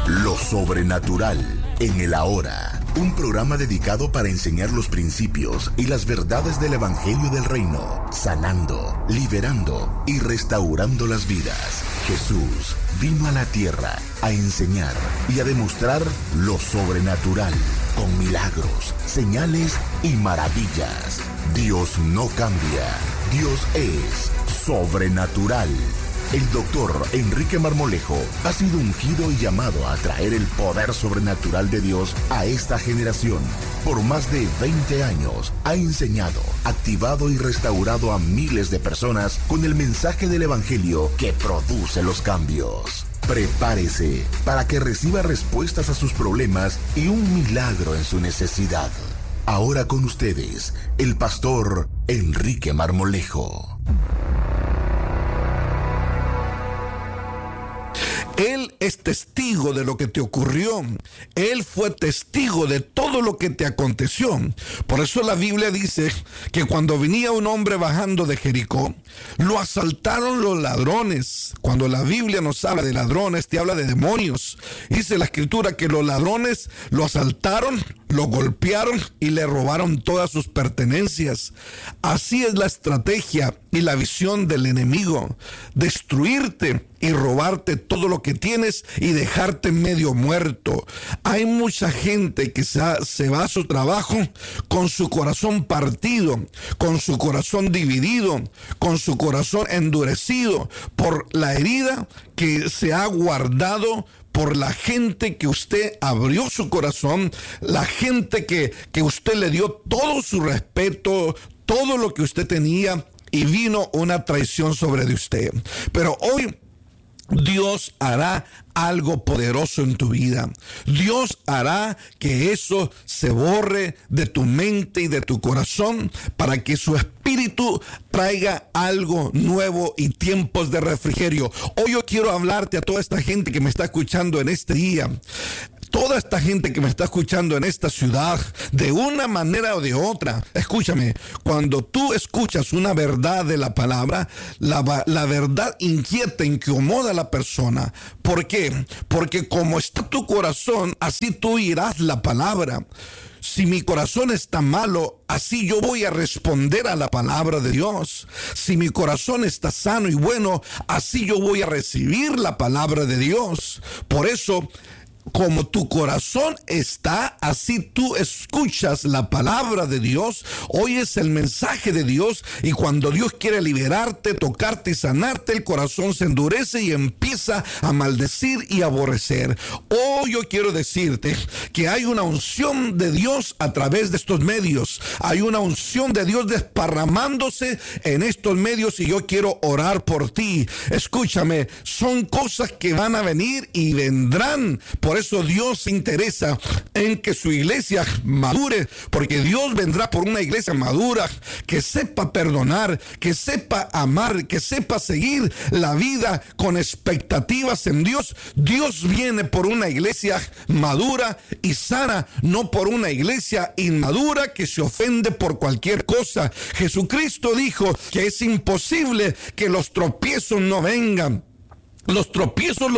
Lo sobrenatural en el ahora. Un programa dedicado para enseñar los principios y las verdades del Evangelio del Reino, sanando, liberando y restaurando las vidas. Jesús vino a la tierra a enseñar y a demostrar lo sobrenatural con milagros, señales y maravillas. Dios no cambia. Dios es sobrenatural. El doctor Enrique Marmolejo ha sido ungido y llamado a traer el poder sobrenatural de Dios a esta generación. Por más de 20 años ha enseñado, activado y restaurado a miles de personas con el mensaje del Evangelio que produce los cambios. Prepárese para que reciba respuestas a sus problemas y un milagro en su necesidad. Ahora con ustedes, el pastor Enrique Marmolejo. Él es testigo de lo que te ocurrió. Él fue testigo de todo lo que te aconteció. Por eso la Biblia dice que cuando venía un hombre bajando de Jericó, lo asaltaron los ladrones. Cuando la Biblia nos habla de ladrones, te habla de demonios. Dice la Escritura que los ladrones lo asaltaron, lo golpearon y le robaron todas sus pertenencias. Así es la estrategia y la visión del enemigo: destruirte y robarte todo lo que tienes y dejarte medio muerto. Hay mucha gente que se va a su trabajo con su corazón partido, con su corazón dividido, con su corazón endurecido por la herida que se ha guardado por la gente que usted abrió su corazón, la gente que usted le dio todo su respeto, todo lo que usted tenía, y vino una traición sobre de usted. Pero hoy Dios hará algo poderoso en tu vida. Dios hará que eso se borre de tu mente y de tu corazón para que su espíritu traiga algo nuevo y tiempos de refrigerio. Hoy yo quiero hablarte a toda esta gente que me está escuchando en este día. Toda esta gente que me está escuchando en esta ciudad, de una manera o de otra, escúchame, cuando tú escuchas una verdad de la palabra, la verdad inquieta, incomoda a la persona. ¿Por qué? Porque como está tu corazón, así tú irás la palabra. Si mi corazón está malo, así yo voy a responder a la palabra de Dios. Si mi corazón está sano y bueno, así yo voy a recibir la palabra de Dios. Por eso, como tu corazón está, así tú escuchas la palabra de Dios, oyes el mensaje de Dios, y cuando Dios quiere liberarte, tocarte y sanarte, el corazón se endurece y empieza a maldecir y aborrecer. Hoy yo quiero decirte que hay una unción de Dios a través de estos medios. Hay una unción de Dios desparramándose en estos medios, y yo quiero orar por ti. Escúchame, son cosas que van a venir y vendrán. Por eso Dios se interesa en que su iglesia madure, porque Dios vendrá por una iglesia madura que sepa perdonar, que sepa amar, que sepa seguir la vida con expectativas en Dios. Dios viene por una iglesia madura y sana, no por una iglesia inmadura que se ofende por cualquier cosa. Jesucristo dijo que es imposible que los tropiezos no vengan. Los tropiezos